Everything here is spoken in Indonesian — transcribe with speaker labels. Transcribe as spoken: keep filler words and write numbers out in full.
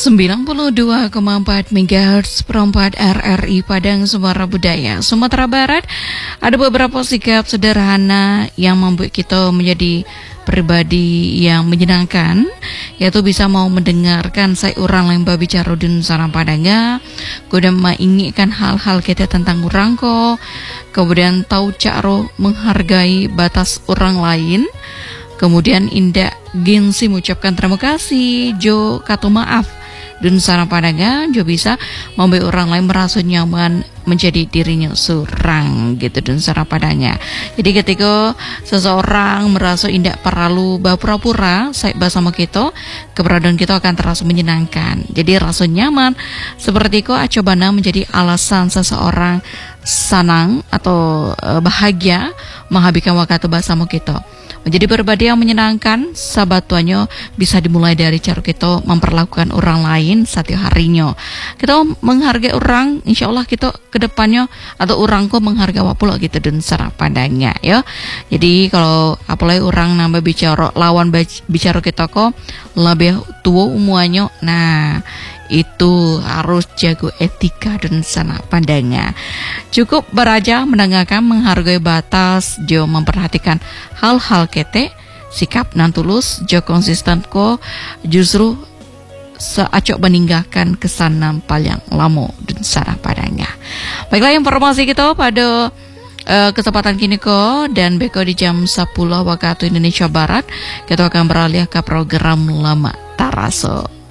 Speaker 1: sembilan puluh dua koma empat megahertz perempat R R I Padang Suara Budaya Sumatera Barat. Ada beberapa sikap sederhana yang membuat kita menjadi pribadi yang menyenangkan, yaitu bisa mau mendengarkan saya orang lain berbicara di sarang padanga, kemudian menginginkan hal-hal kita tentang orang ko, kemudian tahu cara menghargai batas orang lain, kemudian indah gengsi mengucapkan terima kasih, jo kata maaf dan sarang padanga, jo bisa membuat orang lain merasa nyaman menjadi dirinya seorang gitu dan sarang padanya. Jadi ketika seseorang merasa indah perlu berpura-pura saya bersama kita, keberadaan kita akan terasa menyenangkan. Jadi rasa nyaman seperti itu acobana menjadi alasan seseorang senang atau bahagia menghabiskan waktu bersama kita. Menjadi pribadi yang menyenangkan, sahabat tuanya bisa dimulai dari cara kita memperlakukan orang lain setiap harinya. Kita menghargai orang, insya Allah kita kedepannya atau orang kok menghargai wapula gitu dan secara pandangnya ya. Jadi kalau apalagi orang nambah bicara lawan bicara kita kok lebih tua umuannya, nah itu harus jago etika dan sana pandangnya. Cukup beraja mendengarkan, menghargai batas, jo memperhatikan hal-hal kete, sikap nan tulus, jo konsisten ko justru seacok meninggalkan kesan nampal yang lama dan sana padangnya. Baiklah informasi kita pada uh, kesempatan kini ko dan beko di jam sepuluh waktu Indonesia Barat kita akan beralih ke program Lama Taraso.